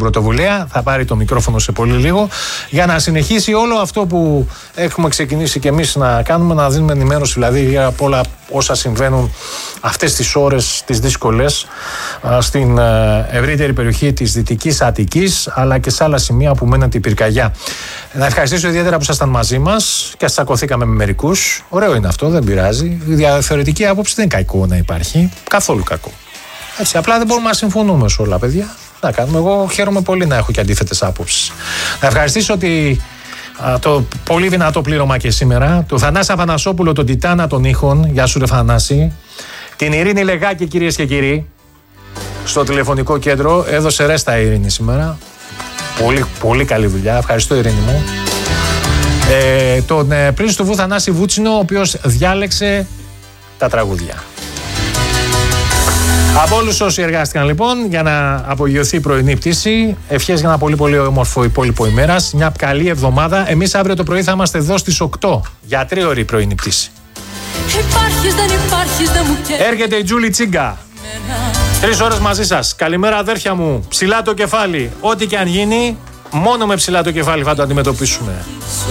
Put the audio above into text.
πρωτοβουλία. Θα πάρει το μικρόφωνο σε πολύ λίγο για να συνεχίσει όλο αυτό που έχουμε ξεκινήσει και εμείς να κάνουμε, να δίνουμε ενημέρωση δηλαδή από όλα όσα συμβαίνουν αυτές τις ώρες τις δύσκολες στην ευρύτερη περιοχή της Δυτικής Αττικής, αλλά και σε άλλα σημεία που μένεται η πυρκαγιά. Να ευχαριστήσω ιδιαίτερα που ήσασταν μαζί μας και τσακωθήκαμε με μερικούς. Ωραίο είναι αυτό, δεν πειράζει. Η διαφορετική άποψη δεν είναι κακό να υπάρχει. Καθόλου κακό. Έτσι, απλά δεν μπορούμε να συμφωνούμε σε όλα, παιδιά. Να κάνουμε. Εγώ χαίρομαι πολύ να έχω και αντίθετες άποψεις. Να ευχαριστήσω το πολύ δυνατό πλήρωμα και σήμερα, του Θανάση Αφανασόπουλο, τον Τιτάνα των ήχων. Γεια σου, ρε Θανάση. Την Ειρήνη Λεγάκη, κυρίες και κύριοι, στο τηλεφωνικό κέντρο. Έδωσε ρέστα η Ειρήνη σήμερα. Πολύ, πολύ καλή δουλειά. Ευχαριστώ, Ειρήνη μου. Τον πρίνς του Βου Θανάση Βούτσινο, ο οποίος διάλεξε τα τραγούδια. Από όλους όσοι εργάστηκαν λοιπόν για να απογειωθεί η πρωινή πτήση, ευχές για ένα πολύ πολύ όμορφο υπόλοιπο ημέρας, μια καλή εβδομάδα. Εμείς αύριο το πρωί θα είμαστε εδώ στις 8 για 3ωρη πρωινή πτήση. Έρχεται η Τζούλη Τσίγκα. 3 ώρες μαζί σας. Καλημέρα αδέρφια μου. Ψηλά το κεφάλι. Ό,τι και αν γίνει, μόνο με ψηλά το κεφάλι θα το αντιμετωπίσουμε.